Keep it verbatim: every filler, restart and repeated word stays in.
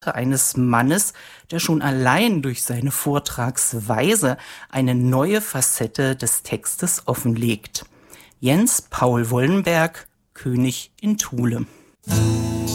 eines Mannes, der schon allein durch seine Vortragsweise eine neue Facette des Textes offenlegt. Jens Paul Wollenberg, König in Thule.